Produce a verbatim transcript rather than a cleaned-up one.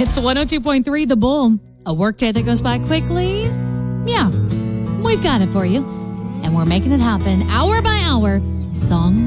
It's one oh two point three The Bull. A workday that goes by quickly? Yeah, we've got it for you. And we're making it happen hour by hour, song